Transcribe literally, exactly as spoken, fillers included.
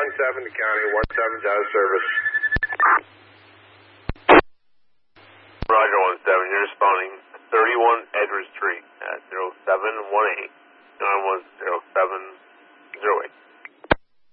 one seven to county, one seven's out of service. Roger, one seven, you're responding thirty-one Edwards Street at zero seven one eight, nine one zero seven zero eight.